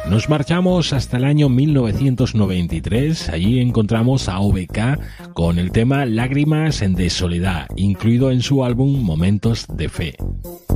Nos marchamos hasta el año 1993. Allí encontramos a OBK con el tema Lágrimas de Soledad, incluido en su álbum Momentos de Fe.